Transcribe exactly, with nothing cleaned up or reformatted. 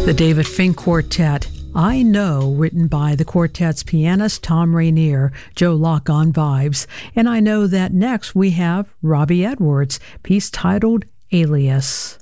The David Fink Quartet, I Know, written by the quartet's pianist Tom Rainier, Joe Locke on vibes. And I know that next we have Robbie Edwards, piece titled Alias.